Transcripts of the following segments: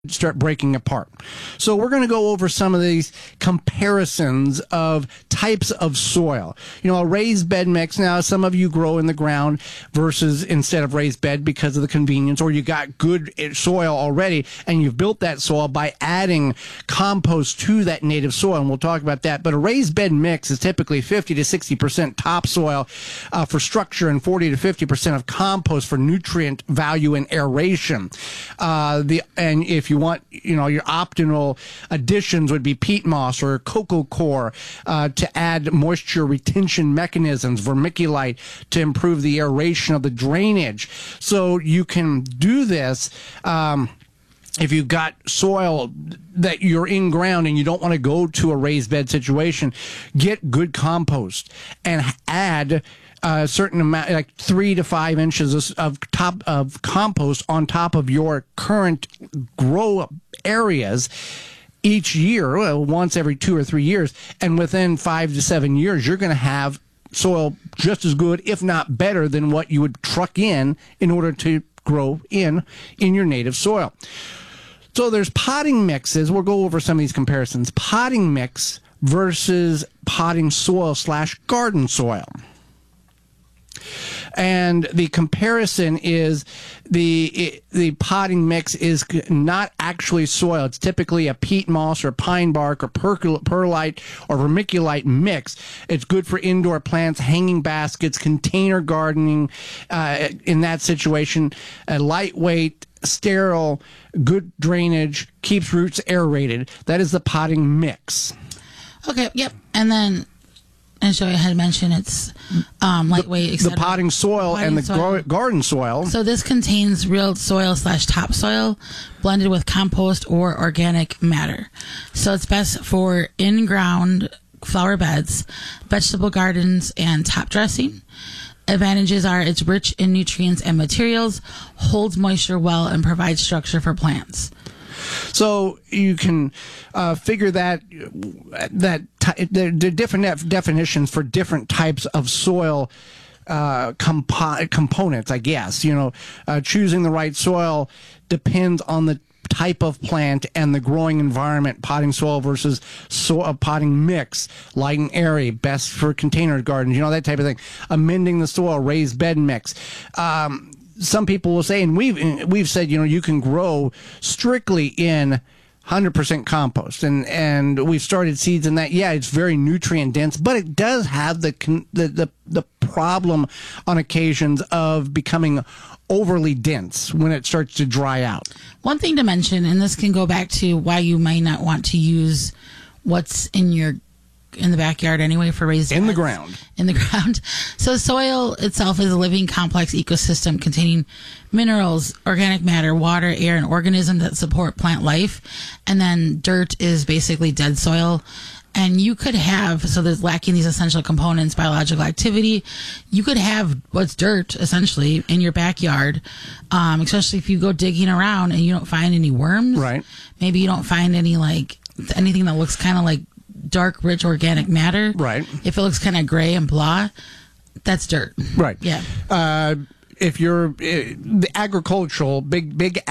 start breaking apart. So we're going to go over some of these comparisons of types of soil. A raised bed mix. Now, some of you grow in the ground versus instead of raised bed because of the convenience, or you got good soil already and you've built that soil by adding compost to that native soil, and we'll talk about that. But a raised bed mix is typically 50 to 60% topsoil for structure and 40 to 50% of compost for nutrient value and aeration. And if you want, your optimal additions would be peat moss or cocoa coir to add moisture retention mechanisms, vermiculite to improve the aeration of the drainage. So you can do this. If you've got soil that you're in ground and you don't want to go to a raised bed situation, get good compost and add a certain amount, like 3 to 5 inches of compost on top of your current grow areas each year, once every 2 or 3 years. And within 5 to 7 years, you're going to have soil just as good, if not better, than what you would truck in order to grow in your native soil. So there's potting mixes. We'll go over some of these comparisons. Potting mix versus potting soil / garden soil. And the comparison is the potting mix is not actually soil. It's typically a peat moss or pine bark or perlite or vermiculite mix. It's good for indoor plants, hanging baskets, container gardening. In that situation, lightweight, sterile, good drainage, keeps roots aerated. That is the potting mix. Okay. Yep. And then. And so I had mentioned it's lightweight, etc. The potting soil and the garden soil. So this contains real soil / topsoil blended with compost or organic matter. So it's best for in-ground flower beds, vegetable gardens, and top dressing. Advantages are it's rich in nutrients and materials, holds moisture well, and provides structure for plants. So you can figure that there are different definitions for different types of soil components, I guess. Choosing the right soil depends on the type of plant and the growing environment. Potting soil versus potting mix, light and airy, best for container gardens, that type of thing. Amending the soil, raised bed mix. Some people will say, and we've said, you can grow strictly in 100% compost, and we've started seeds in that. Yeah, it's very nutrient dense, but it does have the problem on occasions of becoming overly dense when it starts to dry out. One thing to mention, and this can go back to why you might not want to use what's in the backyard anyway for raised beds. In the ground. So soil itself is a living complex ecosystem containing minerals, organic matter, water, air, and organisms that support plant life. And then dirt is basically dead soil. And you could have, so there's lacking these essential components, biological activity. You could have what's dirt, essentially, in your backyard, especially if you go digging around and you don't find any worms. Right. Maybe you don't find any, anything that looks kind of like dark, rich organic matter. Right. If it looks kind of gray and blah, that's dirt. Right. Yeah. If you're the agricultural, big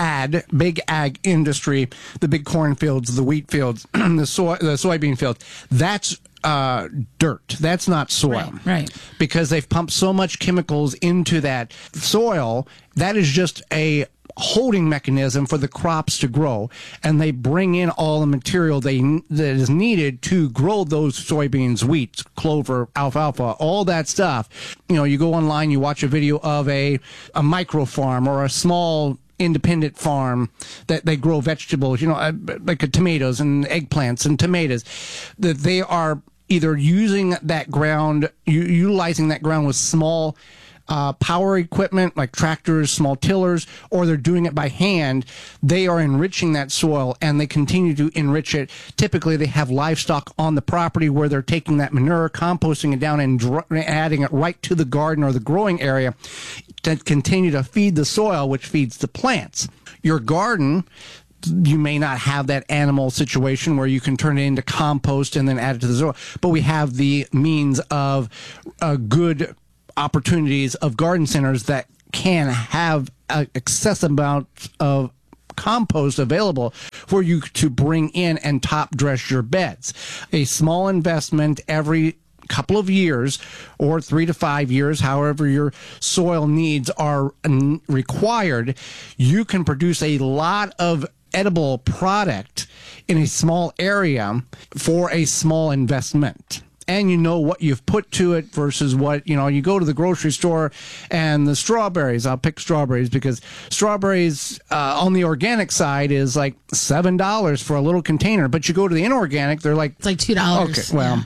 ag industry, the big cornfields, the wheat fields, the soybean fields, that's dirt. That's not soil. Right. Because they've pumped so much chemicals into that soil, that is just a holding mechanism for the crops to grow, and they bring in all the material that is needed to grow those soybeans, wheat, clover, alfalfa, all that stuff. You go online, you watch a video of a micro farm or a small independent farm that they grow vegetables, like tomatoes and eggplants and tomatoes, that they are either using that ground, utilizing that ground with small power equipment like tractors, small tillers, or they're doing it by hand. They are enriching that soil, and they continue to enrich it. Typically, they have livestock on the property where they're taking that manure, composting it down, and adding it right to the garden or the growing area to continue to feed the soil, which feeds the plants. Your garden, you may not have that animal situation where you can turn it into compost and then add it to the soil, but we have the means of good opportunities of garden centers that can have an excessive amount of compost available for you to bring in and top dress your beds. A small investment every couple of years or 3 to 5 years, however your soil needs are required, you can produce a lot of edible product in a small area for a small investment. And you know what you've put to it versus what, you go to the grocery store and the strawberries, I'll pick strawberries because strawberries on the organic side is like $7 for a little container. But you go to the inorganic, they're like... It's like $2. Okay, well,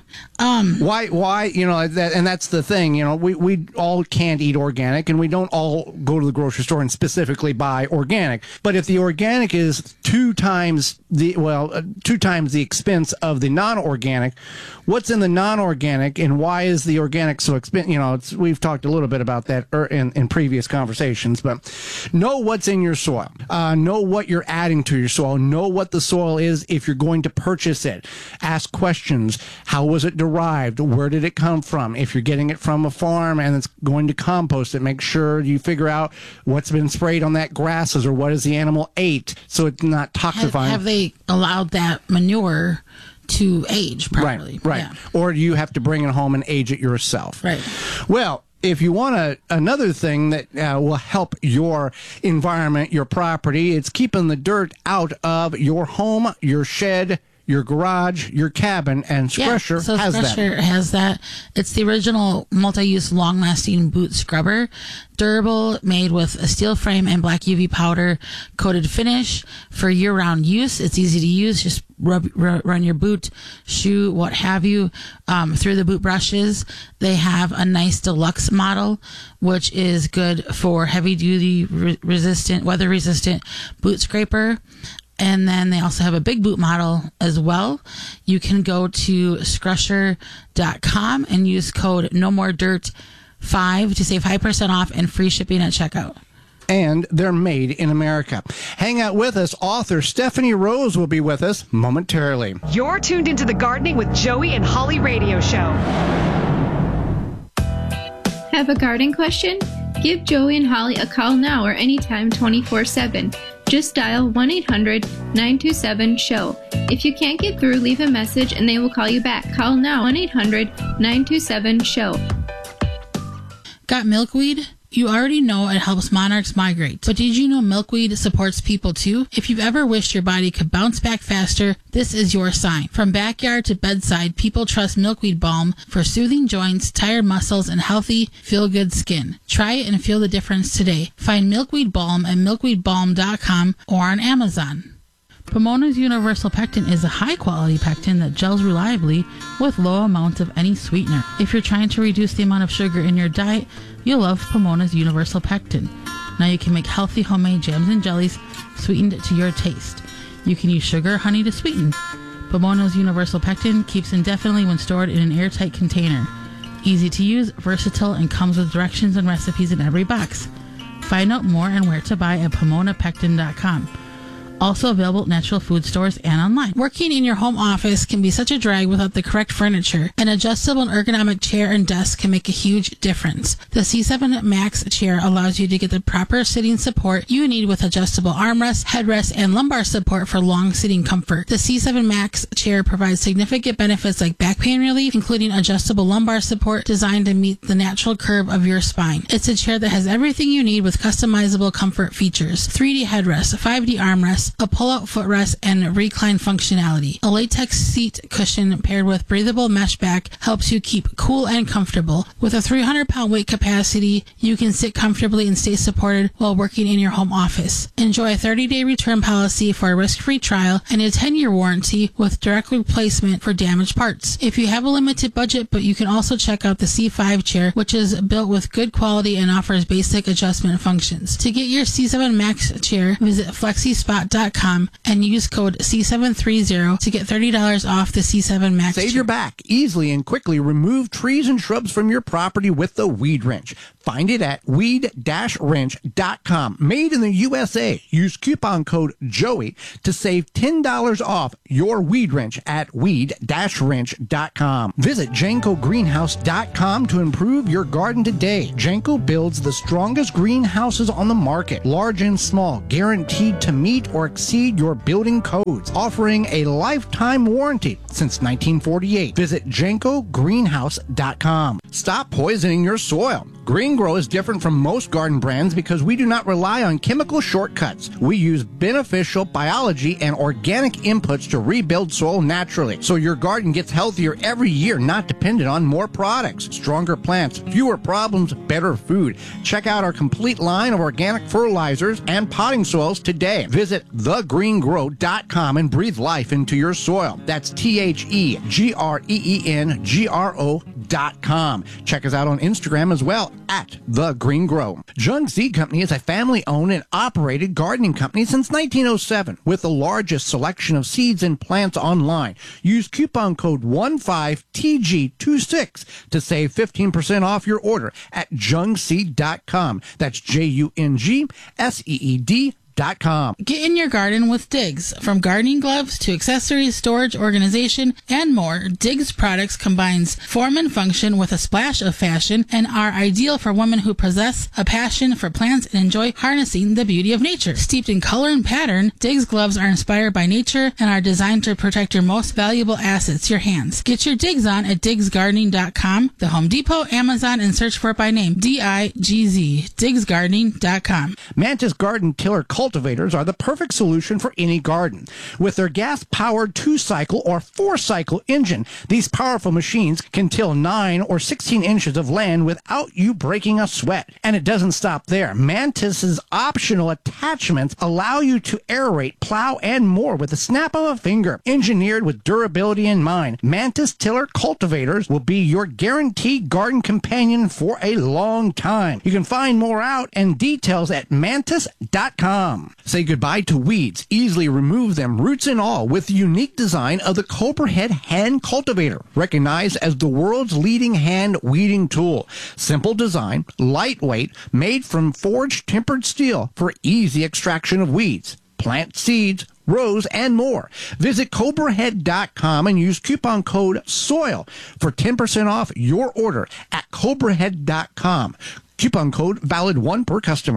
why, and that's the thing, we all can't eat organic and we don't all go to the grocery store and specifically buy organic. But if the organic is 2 times the expense of the non-organic, what's in the non-organic and why is the organic so expensive? We've talked a little bit about that in previous conversations, but know what's in your soil. Know what you're adding to your soil. Know what the soil is if you're going to purchase it. Ask questions. How was it derived? Where did it come from? If you're getting it from a farm and it's going to compost it, make sure you figure out what's been sprayed on that grasses or what has the animal ate so it's not toxifying. Have they allowed that manure to age properly? Right. Yeah. Or you have to bring it home and age it yourself. Right. Well, if you want another thing that will help your environment, your property, it's keeping the dirt out of your home, your shed, your garage, your cabin, and Scrusher has that. Scrusher has that. It's the original multi-use, long-lasting boot scrubber. Durable, made with a steel frame and black UV powder coated finish for year-round use. It's easy to use. Just run your boot, shoe, what have you, through the boot brushes. They have a nice deluxe model, which is good for heavy-duty, weather-resistant boot scraper. And then they also have a big boot model as well. You can go to Scrusher.com and use code NOMOREDIRT5 to save 5% off and free shipping at checkout. And they're made in America. Hang out with us. Author Stephanie Rose will be with us momentarily. You're tuned into the Gardening with Joey and Holly radio show. Have a garden question? Give Joey and Holly a call now or anytime 24/7. Just dial 1-800-927-SHOW. If you can't get through, leave a message and they will call you back. Call now, 1-800-927-SHOW. Got milkweed? You already know it helps monarchs migrate, but did you know milkweed supports people too? If you've ever wished your body could bounce back faster, this is your sign. From backyard to bedside, people trust milkweed balm for soothing joints, tired muscles, and healthy, feel-good skin. Try it and feel the difference today. Find milkweed balm at milkweedbalm.com or on Amazon. Pomona's Universal Pectin is a high-quality pectin that gels reliably with low amounts of any sweetener. If you're trying to reduce the amount of sugar in your diet, you'll love Pomona's Universal Pectin. Now you can make healthy homemade jams and jellies sweetened to your taste. You can use sugar or honey to sweeten. Pomona's Universal Pectin keeps indefinitely when stored in an airtight container. Easy to use, versatile, and comes with directions and recipes in every box. Find out more and where to buy at PomonaPectin.com. Also available at natural food stores and online. Working in your home office can be such a drag without the correct furniture. An adjustable and ergonomic chair and desk can make a huge difference. The C7 Max chair allows you to get the proper sitting support you need with adjustable armrests, headrests, and lumbar support for long sitting comfort. The C7 Max chair provides significant benefits like back pain relief, including adjustable lumbar support designed to meet the natural curve of your spine. It's a chair that has everything you need with customizable comfort features. 3D headrests, 5D armrests, a pull-out footrest, and recline functionality. A latex seat cushion paired with breathable mesh back helps you keep cool and comfortable. With a 300-pound weight capacity, you can sit comfortably and stay supported while working in your home office. Enjoy a 30-day return policy for a risk-free trial and a 10-year warranty with direct replacement for damaged parts. If you have a limited budget, but you can also check out the C5 chair, which is built with good quality and offers basic adjustment functions. To get your C7 Max chair, visit FlexiSpot.com and use code C730 to get $30 off the C7 Max. Save your back. Easily and quickly remove trees and shrubs from your property with the Weed Wrench. Find it at weed-wrench.com. Made in the USA. Use coupon code Joey to save $10 off your weed wrench at weed-wrench.com. Visit JankoGreenhouse.com to improve your garden today. Janko builds the strongest greenhouses on the market, large and small, guaranteed to meet or exceed your building codes, offering a lifetime warranty since 1948. Visit JankoGreenhouse.com. Stop poisoning your soil. Green Grow is different from most garden brands because we do not rely on chemical shortcuts. We use beneficial biology and organic inputs to rebuild soil naturally, so your garden gets healthier every year, not dependent on more products. Stronger plants, fewer problems, better food. Check out our complete line of organic fertilizers and potting soils today. Visit thegreengrow.com and breathe life into your soil. That's TheGreenGro.com. Check us out on Instagram as well at The Green Grow. Jung Seed Company is a family-owned and operated gardening company since 1907 with the largest selection of seeds and plants online. Use coupon code 15TG26 to save 15% off your order at jungseed.com. That's JUNGSEED.com. Get in your garden with Diggs. From gardening gloves to accessories, storage, organization, and more, Diggs products combines form and function with a splash of fashion and are ideal for women who possess a passion for plants and enjoy harnessing the beauty of nature. Steeped in color and pattern, Diggs gloves are inspired by nature and are designed to protect your most valuable assets, your hands. Get your Diggs on at DiggsGardening.com, the Home Depot, Amazon, and search for it by name, DIGZ, DiggsGardening.com. Mantis Garden Tiller cultivators are the perfect solution for any garden. With their gas-powered 2-cycle or 4-cycle engine, these powerful machines can till 9 or 16 inches of land without you breaking a sweat. And it doesn't stop there. Mantis's optional attachments allow you to aerate, plow, and more with the snap of a finger. Engineered with durability in mind, Mantis Tiller cultivators will be your guaranteed garden companion for a long time. You can find more out and details at mantis.com. Say goodbye to weeds. Easily remove them, roots and all, with the unique design of the Cobra-Head hand cultivator, recognized as the world's leading hand weeding tool. Simple design, lightweight, made from forged tempered steel for easy extraction of weeds, plant seeds, rows, and more. Visit CobraHead.com and use coupon code SOIL for 10% off your order at CobraHead.com. Coupon code valid 1 per customer.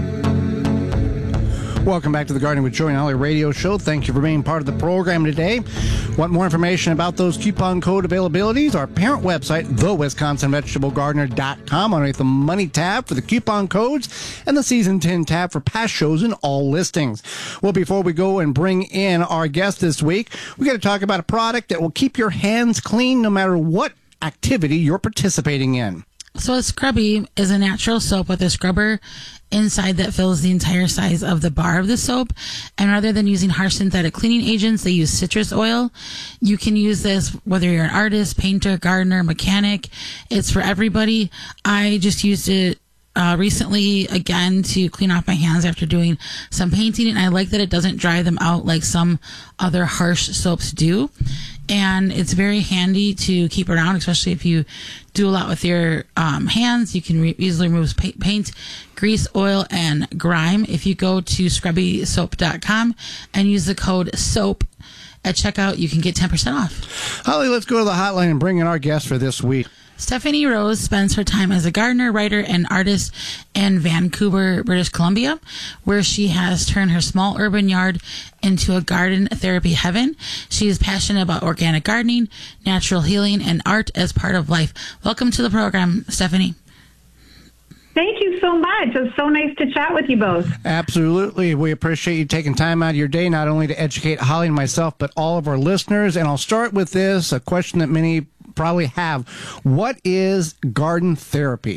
Welcome back to the Gardening with Joey and Holly radio show. Thank you for being part of the program today. Want more information about those coupon code availabilities? Our parent website, thewisconsinvegetablegardener.com, underneath the Money tab for the coupon codes and the Season 10 tab for past shows and all listings. Well, before we go and bring in our guest this week, we got to talk about a product that will keep your hands clean no matter what activity you're participating in. So a Scrubby is a natural soap with a scrubber inside that fills the entire size of the bar of the soap. And rather than using harsh synthetic cleaning agents, they use citrus oil. You can use this whether you're an artist, painter, gardener, mechanic. It's for everybody. I just used it recently again to clean off my hands after doing some painting, and I like that it doesn't dry them out like some other harsh soaps do. And it's very handy to keep around, especially if you do a lot with your hands. You can easily remove paint, grease, oil, and grime. If you go to scrubbysoap.com and use the code SOAP at checkout, you can get 10% off. Holly, let's go to the hotline and bring in our guest for this week. Stephanie Rose spends her time as a gardener, writer, and artist in Vancouver, British Columbia, where she has turned her small urban yard into a garden therapy heaven. She is passionate about organic gardening, natural healing, and art as part of life. Welcome to the program, Stephanie. Thank you so much. It's so nice to chat with you both. Absolutely. We appreciate you taking time out of your day, not only to educate Holly and myself, but all of our listeners. And I'll start with this, a question that many probably have. What is garden therapy?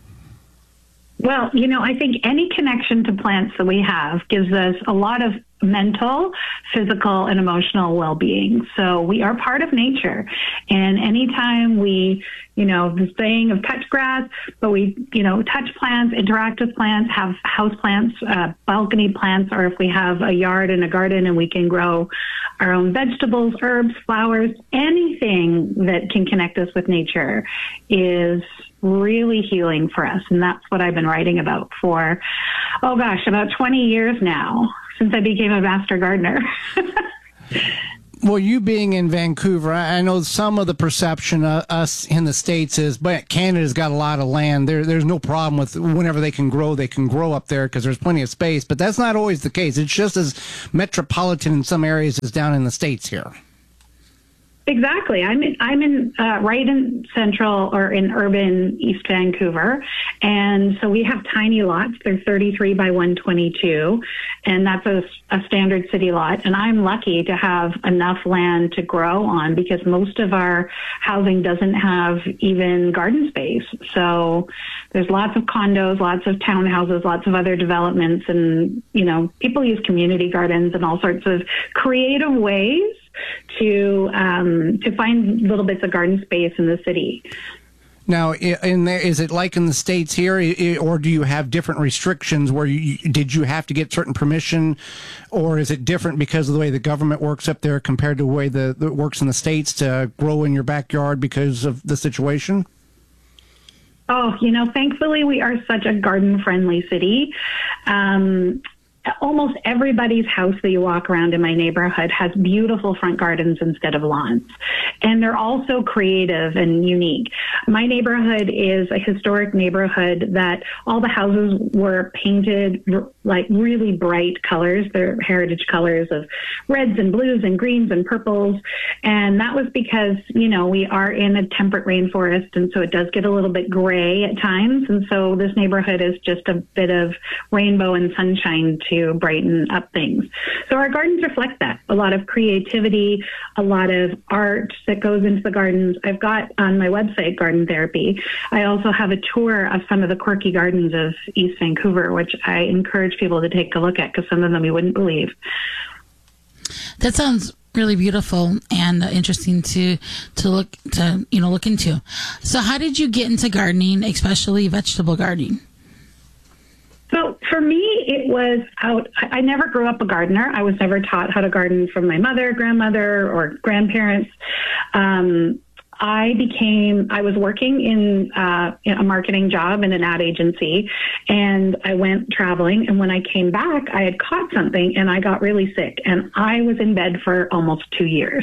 Well, I think any connection to plants that we have gives us a lot of mental, physical, and emotional well-being. So we are part of nature. And anytime we, the saying of touch grass, but we, touch plants, interact with plants, have house plants, balcony plants, or if we have a yard and a garden and we can grow our own vegetables, herbs, flowers, anything that can connect us with nature is really healing for us. And that's what I've been writing about for, about 20 years now, since I became a master gardener. Well, you being in Vancouver, I know some of the perception of us in the States is, but Canada's got a lot of land. There's no problem with whenever they can grow up there because there's plenty of space. But that's not always the case. It's just as metropolitan in some areas as down in the States here. Exactly. I'm in right in central or in urban East Vancouver. And so we have tiny lots. They're 33 by 122. And that's a standard city lot. And I'm lucky to have enough land to grow on because most of our housing doesn't have even garden space. So there's lots of condos, lots of townhouses, lots of other developments. And, people use community gardens and all sorts of creative ways to find little bits of garden space in the city. Now, is it like in the States here, or do you have different restrictions where did you have to get certain permission, or is it different because of the way the government works up there compared to the way that it works in the States to grow in your backyard because of the situation? Oh, thankfully we are such a garden-friendly city. Almost everybody's house that you walk around in my neighborhood has beautiful front gardens instead of lawns. And they're also creative and unique. My neighborhood is a historic neighborhood that all the houses were painted like really bright colors. They're heritage colors of reds and blues and greens and purples. And that was because, we are in a temperate rainforest. And so it does get a little bit gray at times. And so this neighborhood is just a bit of rainbow and sunshine to brighten up things. So our gardens reflect that. A lot of creativity, a lot of art that goes into the gardens. I've got on my website, Garden Therapy, I also have a tour of some of the quirky gardens of East Vancouver, which I encourage people to take a look at because some of them you wouldn't believe. That sounds really beautiful and interesting to look into. So how did you get into gardening, especially vegetable gardening? So for me, it was I never grew up a gardener. I was never taught how to garden from my mother, grandmother, or grandparents. I was working in a marketing job in an ad agency, and I went traveling. And when I came back, I had caught something and I got really sick, and I was in bed for almost 2 years.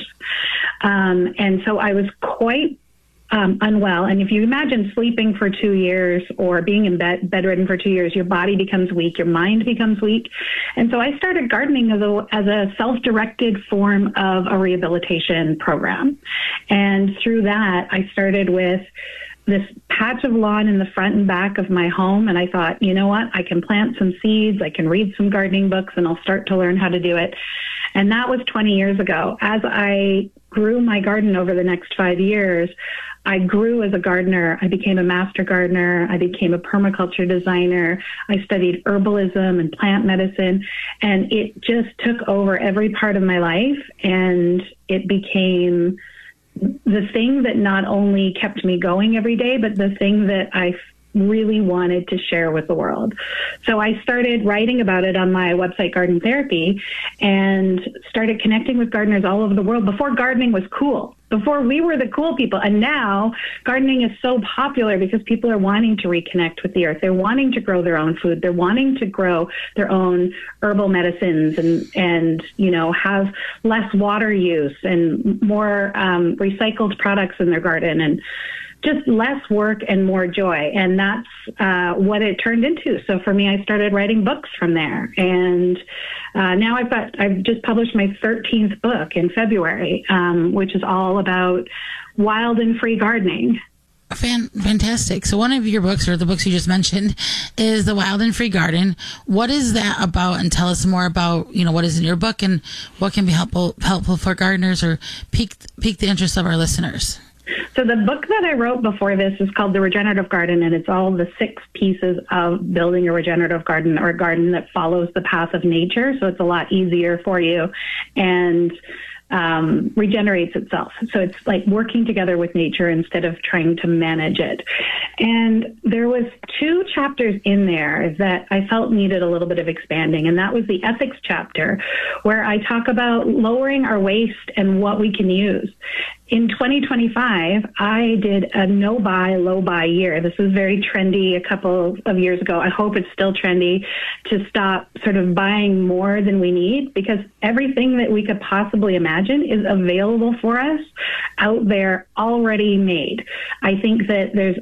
And so I was quite unwell. And if you imagine sleeping for 2 years or being in bedridden for 2 years, your body becomes weak, your mind becomes weak. And so I started gardening as a self-directed form of a rehabilitation program. And through that, I started with this patch of lawn in the front and back of my home. And I thought, you know what, I can plant some seeds, I can read some gardening books, and I'll start to learn how to do it. And that was 20 years ago. As I grew my garden over the next 5 years, I grew as a gardener. I became a master gardener. I became a permaculture designer. I studied herbalism and plant medicine, and it just took over every part of my life. And it became the thing that not only kept me going every day, but the thing that I really wanted to share with the world. So I started writing about it on my website, Garden Therapy, and started connecting with gardeners all over the world before gardening was cool, before we were the cool people. And now gardening is so popular because people are wanting to reconnect with the earth. They're wanting to grow their own food. They're wanting to grow their own herbal medicines and have less water use and more recycled products in their garden, and just less work and more joy. And that's what it turned into. So for me, I started writing books from there. And now I've just published my 13th book in February, which is all about wild and free gardening. Fantastic. So one of your books, or the books you just mentioned, is The Wild and Free Garden. What is that about? And tell us more about, what is in your book and what can be helpful for gardeners or pique the interest of our listeners. So the book that I wrote before this is called The Regenerative Garden, and it's all the 6 pieces of building a regenerative garden, or a garden that follows the path of nature. So it's a lot easier for you and regenerates itself. So it's like working together with nature instead of trying to manage it. And there was 2 chapters in there that I felt needed a little bit of expanding. And that was the ethics chapter, where I talk about lowering our waste and what we can use. in 2025, I did a no buy, low buy year. This was very trendy a couple of years ago. I hope it's still trendy to stop sort of buying more than we need, because everything that we could possibly imagine is available for us out there already made. I think that there's,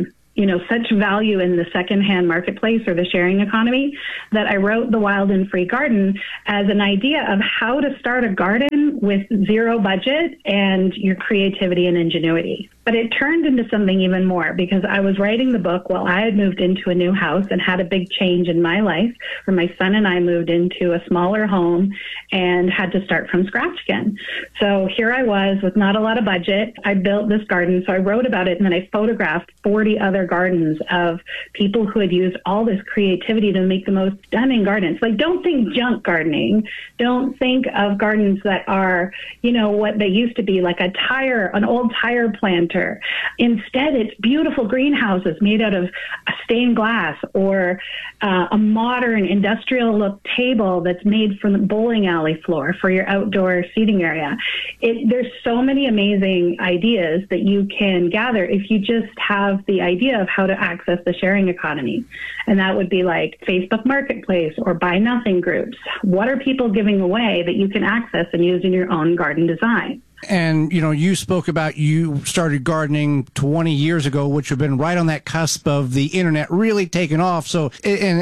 such value in the secondhand marketplace or the sharing economy that I wrote The Wild and Free Garden as an idea of how to start a garden with zero budget and your creativity and ingenuity. But it turned into something even more, because I was writing the book while I had moved into a new house and had a big change in my life, where my son and I moved into a smaller home and had to start from scratch again. So here I was with not a lot of budget. I built this garden. So I wrote about it, and then I photographed 40 other gardens of people who had used all this creativity to make the most stunning gardens. Like, don't think junk gardening. Don't think of gardens that are, what they used to be, like an old tire planter. Instead, it's beautiful greenhouses made out of stained glass, or a modern industrial look table that's made from the bowling alley floor for your outdoor seating area. There's so many amazing ideas that you can gather if you just have the idea of how to access the sharing economy. And that would be like Facebook Marketplace or Buy Nothing groups. What are people giving away that you can access and use in your own garden design? And, you spoke about you started gardening 20 years ago, which have been right on that cusp of the internet really taking off. So,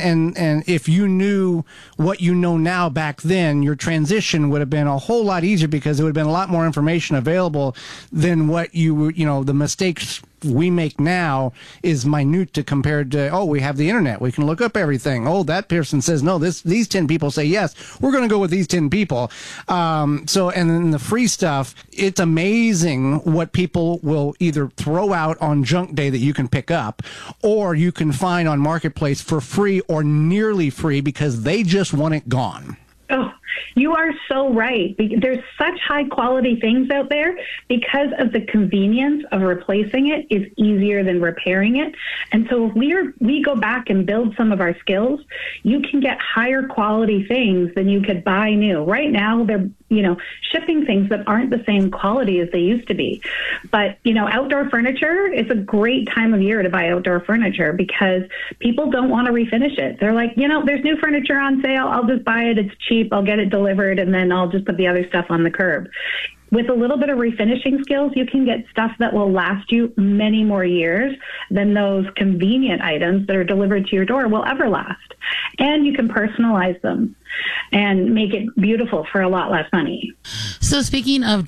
and if you knew what you know now back then, your transition would have been a whole lot easier, because there would have been a lot more information available than what the mistakes we make now is minute compared to, we have the internet. We can look up everything. That person says no. These 10 people say yes. We're going to go with these 10 people. And then the free stuff, it's amazing what people will either throw out on junk day that you can pick up, or you can find on Marketplace for free or nearly free, because they just want it gone. Oh, you are so right. There's such high quality things out there because of the convenience of replacing it is easier than repairing it. And so if we go back and build some of our skills, you can get higher quality things than you could buy new. Right now, they're shipping things that aren't the same quality as they used to be. But, outdoor furniture is a great time of year to buy outdoor furniture, because people don't want to refinish it. They're like, there's new furniture on sale. I'll just buy it. It's cheap. I'll get it delivered, and then I'll just put the other stuff on the curb. With a little bit of refinishing skills, you can get stuff that will last you many more years than those convenient items that are delivered to your door will ever last. And you can personalize them and make it beautiful for a lot less money. So speaking of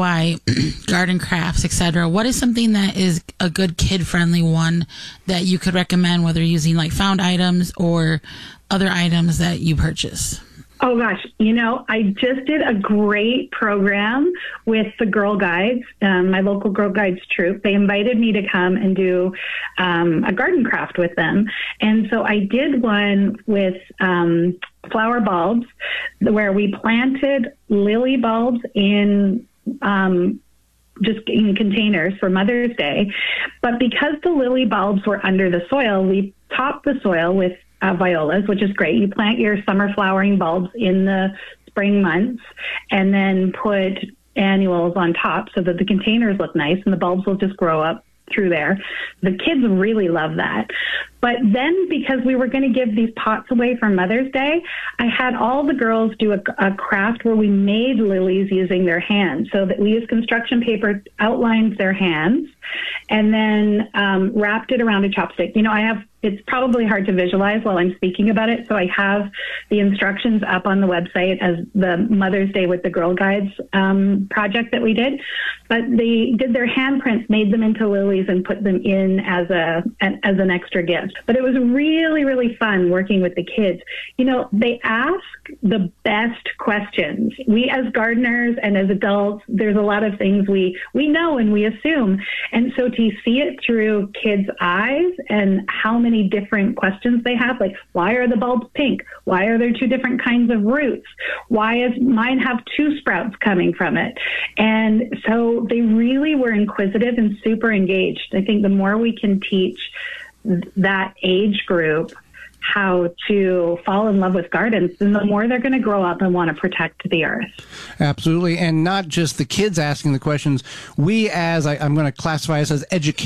DIY, garden crafts, etc., what is something that is a good kid-friendly one that you could recommend, whether using like found items or other items that you purchase? Oh, gosh. I just did a great program with the Girl Guides, my local Girl Guides troop. They invited me to come and do a garden craft with them. And so I did one with flower bulbs, where we planted lily bulbs in just in containers for Mother's Day. But because the lily bulbs were under the soil, we topped the soil with violas, which is great. You plant your summer flowering bulbs in the spring months and then put annuals on top so that the containers look nice and the bulbs will just grow up through there. The kids really love that. But then, because we were going to give these pots away for Mother's Day, I had all the girls do a craft where we made lilies using their hands. So that we used construction paper, outlined their hands, and then wrapped it around a chopstick. It's probably hard to visualize while I'm speaking about it, so I have the instructions up on the website as the Mother's Day with the Girl Guides project that we did. But they did their handprints, made them into lilies, and put them in as an extra gift. But it was really, really fun working with the kids. They ask the best questions. We as gardeners and as adults, there's a lot of things we know and we assume. And so to see it through kids' eyes and how many different questions they have, like, why are the bulbs pink? Why are there two different kinds of roots? Why does mine have two sprouts coming from it? And so they really were inquisitive and super engaged. I think the more we can teach that age group how to fall in love with gardens, then the more they're going to grow up and want to protect the earth. Absolutely. And not just the kids asking the questions. We, as I'm going to classify us as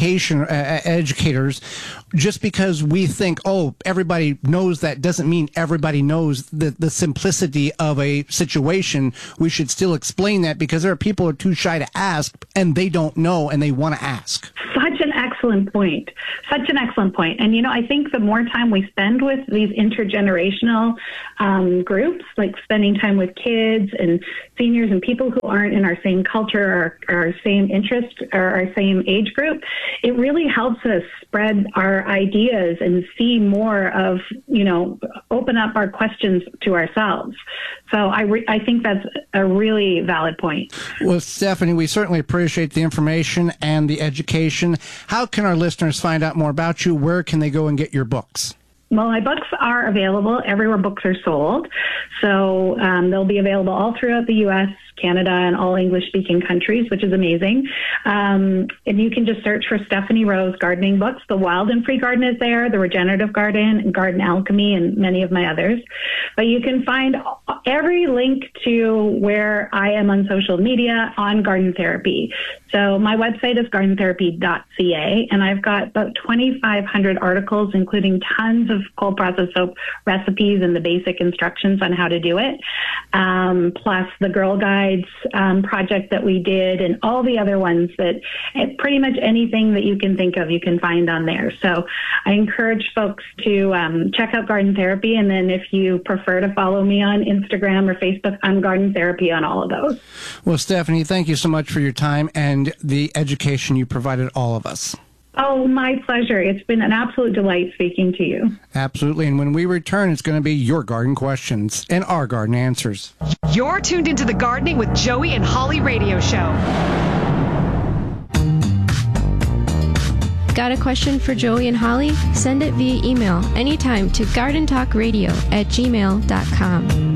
educators, just because we think, oh, everybody knows that doesn't mean everybody knows the simplicity of a situation. We should still explain that, because there are people who are too shy to ask and they don't know and they want to ask. Such an excellent point. Such an excellent point. And, I think the more time we spend with these intergenerational groups, like spending time with kids and seniors and people who aren't in our same culture or our same interest or our same age group, it really helps us spread our ideas and see more of, open up our questions to ourselves. So I think that's a really valid point. Well, Stephanie, we certainly appreciate the information and the education. How can our listeners find out more about you? Where can they go and get your books? Well, my books are available everywhere books are sold. So they'll be available all throughout the U.S., Canada, and all English-speaking countries, which is amazing. And you can just search for Stephanie Rose Gardening Books. The Wild and Free Garden is there, the Regenerative Garden, and Garden Alchemy, and many of my others. But you can find every link to where I am on social media on Garden Therapy. So my website is gardentherapy.ca, and I've got about 2,500 articles, including tons of cold processed soap recipes and the basic instructions on how to do it, plus the Girl Guides project that we did, and all the other ones that pretty much anything that you can think of, you can find on there. So I encourage folks to check out Garden Therapy, and then if you prefer to follow me on Instagram or Facebook, I'm Garden Therapy on all of those. Well, Stephanie, thank you so much for your time and the education you provided all of us. Oh, my pleasure. It's been an absolute delight speaking to you. Absolutely. And when we return, it's going to be your garden questions and our garden answers. You're tuned into the Gardening with Joey and Holly radio show. Got a question for Joey and Holly? Send it via email anytime to gardentalkradio@gmail.com.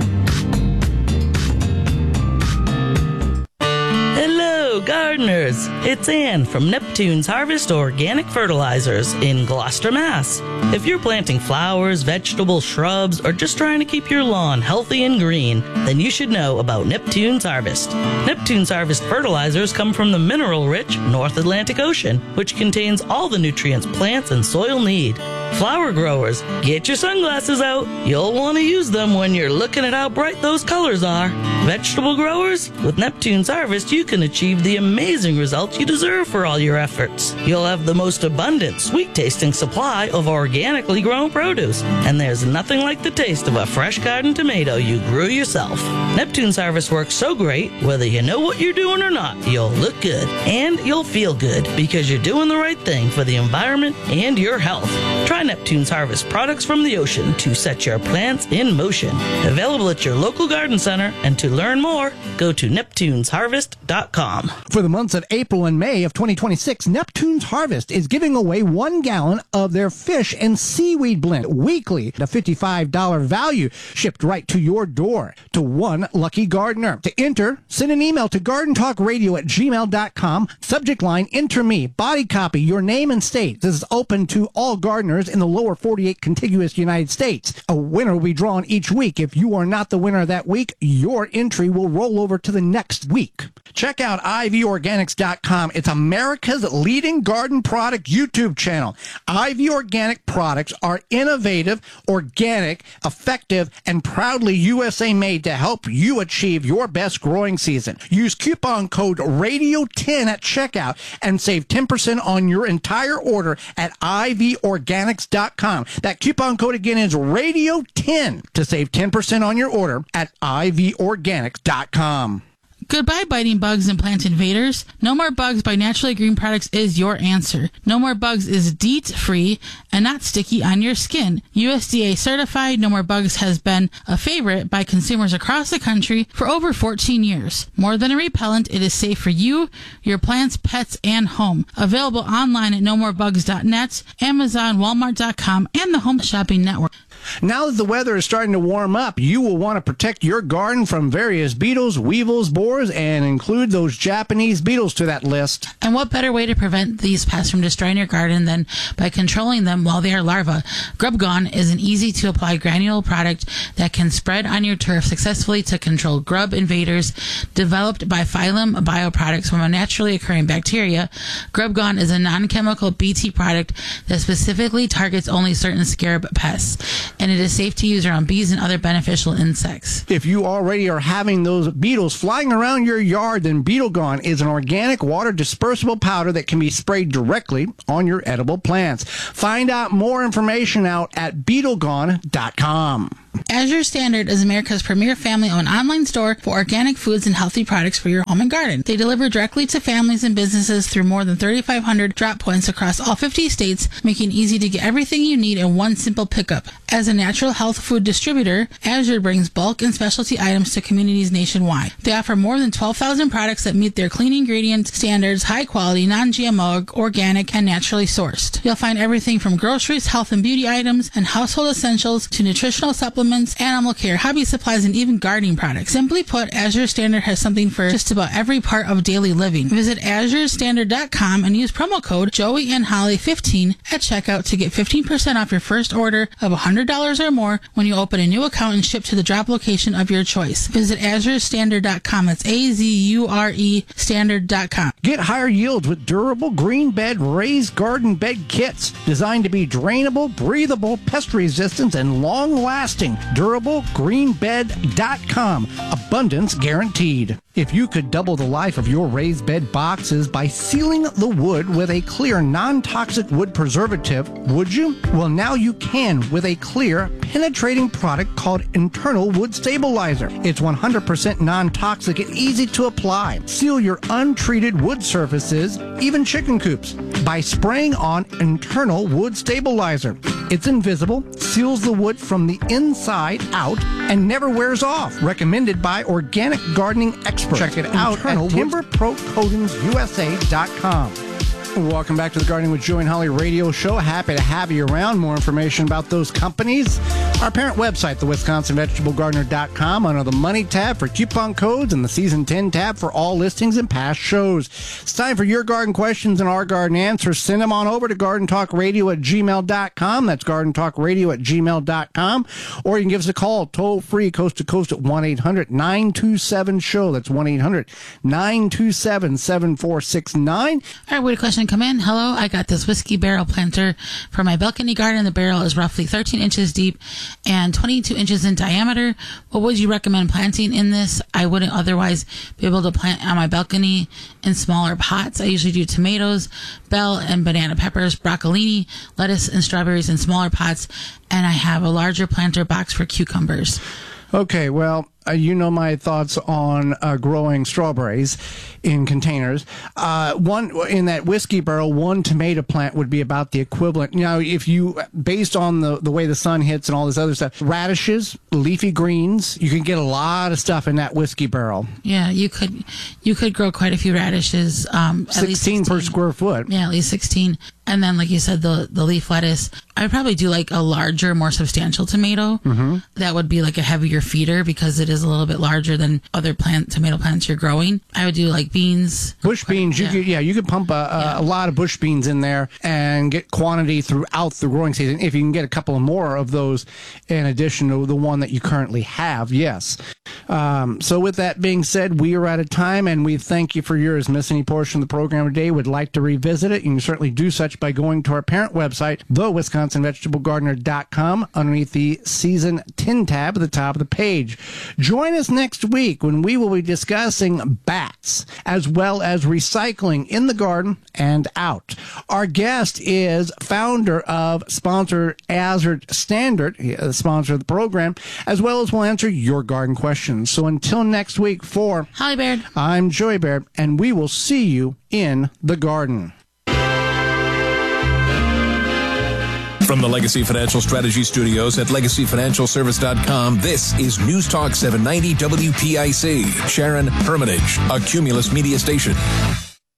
Hello, gardeners. It's Ann from Neptune's Harvest Organic Fertilizers in Gloucester, Mass. If you're planting flowers, vegetables, shrubs, or just trying to keep your lawn healthy and green, then you should know about Neptune's Harvest. Neptune's Harvest fertilizers come from the mineral-rich North Atlantic Ocean, which contains all the nutrients plants and soil need. Flower growers, get your sunglasses out. You'll want to use them when you're looking at how bright those colors are. Vegetable growers, with Neptune's Harvest, you can achieve the amazing results you deserve for all your efforts. You'll have the most abundant, sweet-tasting supply of organically grown produce, and there's nothing like the taste of a fresh garden tomato you grew yourself. Neptune's Harvest works so great, whether you know what you're doing or not, you'll look good, and you'll feel good, because you're doing the right thing for the environment and your health. Try Neptune's Harvest products from the ocean to set your plants in motion. Available at your local garden center, and to learn more, go to neptunesharvest.com. For the months of April and May of 2026, Neptune's Harvest is giving away 1 gallon of their fish and seaweed blend weekly at a $55 value, shipped right to your door to one lucky gardener. To enter, send an email to gardentalkradio@gmail.com. Subject line, enter me. Body copy, your name and state. This is open to all gardeners in the lower 48 contiguous United States. A winner will be drawn each week. If you are not the winner that week, your entry will roll over to the next week. Check out ivorganics.com. It's America's leading garden product YouTube channel. IV Organic products are innovative, organic, effective, and proudly USA made to help you achieve your best growing season. Use coupon code RADIO10 at checkout and save 10% on your entire order at ivorganics.com. That coupon code again is RADIO10 to save 10% on your order at ivorganics.com. Goodbye biting bugs and plant invaders. No More Bugs by Naturally Green Products is your answer. No More Bugs is DEET-free and not sticky on your skin. USDA certified, No More Bugs has been a favorite by consumers across the country for over 14 years. More than a repellent, it is safe for you, your plants, pets, and home. Available online at nomorebugs.net, Amazon, Walmart.com, and the Home Shopping Network. Now that the weather is starting to warm up, you will want to protect your garden from various beetles, weevils, borers, and include those Japanese beetles to that list. And what better way to prevent these pests from destroying your garden than by controlling them while they are larvae? Grub Gone is an easy-to-apply granule product that can spread on your turf successfully to control grub invaders. Developed by Phylum Bioproducts from a naturally occurring bacteria, Grub Gone is a non-chemical BT product that specifically targets only certain scarab pests, and it is safe to use around bees and other beneficial insects. If you already are having those beetles flying around your yard, then Beetle Gone is an organic water dispersible powder that can be sprayed directly on your edible plants. Find out more information out at BeetleGone.com. Azure Standard is America's premier family-owned online store for organic foods and healthy products for your home and garden. They deliver directly to families and businesses through more than 3,500 drop points across all 50 states, making it easy to get everything you need in one simple pickup. As a natural health food distributor, Azure brings bulk and specialty items to communities nationwide. They offer more than 12,000 products that meet their clean ingredient standards, high quality, non-GMO, organic, and naturally sourced. You'll find everything from groceries, health and beauty items, and household essentials to nutritional supplements, animal care, hobby supplies, and even gardening products. Simply put, Azure Standard has something for just about every part of daily living. Visit AzureStandard.com and use promo code JoeyandHolly15 at checkout to get 15% off your first order of $100 or more when you open a new account and ship to the drop location of your choice. Visit AzureStandard.com. That's AZURE Standard.com. Get higher yields with durable green bed raised garden bed kits designed to be drainable, breathable, pest resistant, and long-lasting. DurableGreenBed.com. Abundance guaranteed. If you could double the life of your raised bed boxes by sealing the wood with a clear, non-toxic wood preservative, would you? Well, now you can with a clear, penetrating product called Internal Wood Stabilizer. It's 100% non-toxic and easy to apply. Seal your untreated wood surfaces, even chicken coops, by spraying on Internal Wood Stabilizer. It's invisible, seals the wood from the inside out, and never wears off. Recommended by organic gardening experts. Check it out at TimberProCoatingsUSA.com. Welcome back to the Gardening with Joey and Holly radio show. Happy to have you around. More information about those companies. Our parent website, the WisconsinVegetableGardener.com, under the Money tab for coupon codes and the Season 10 tab for all listings and past shows. It's time for your garden questions and our garden answers. Send them on over to GardenTalkRadio@gmail.com. That's GardenTalkRadio@gmail.com. Or you can give us a call toll free, coast to coast at 1-800-927-SHOW. That's 1-800-927-7469. All right, we had a question come in. Hello, I got this whiskey barrel planter for my balcony garden. The barrel is roughly 13 inches deep and 22 inches in diameter. What would you recommend planting in this? I wouldn't otherwise be able to plant on my balcony in smaller pots. I usually do tomatoes, bell and banana peppers, broccolini, lettuce, and strawberries in smaller pots, and I have a larger planter box for cucumbers. Okay, well, you know my thoughts on growing strawberries in containers. One in that whiskey barrel, one tomato plant would be about the equivalent. Now, if you, based on the way the sun hits and all this other stuff, radishes, leafy greens, you can get a lot of stuff in that whiskey barrel. Yeah, you could grow quite a few radishes. 16 per square foot. Yeah, at least 16. And then, like you said, the leaf lettuce. I'd probably do like a larger, more substantial tomato. Mm-hmm. That would be like a heavier feeder because it is a little bit larger than other tomato plants you're growing. I would do like beans. Bush beans. You could pump a lot of bush beans in there and get quantity throughout the growing season. If you can get a couple more of those in addition to the one that you currently have, yes. So with that being said, we are out of time, and we thank you for yours. Miss any portion of the program today, would like to revisit it, you can certainly do such by going to our parent website, the WisconsinVegetableGardener.com, underneath the Season 10 tab at the top of the page. Join us next week when we will be discussing bats as well as recycling in the garden and out. Our guest is founder of sponsor Azure Standard, the sponsor of the program, as well as we'll answer your garden questions. So until next week, for Holly Baird, I'm Joey Baird, and we will see you in the garden. From the Legacy Financial Strategy Studios at LegacyFinancialService.com, this is News Talk 790 WPIC. Sharon Hermitage, a Cumulus Media Station.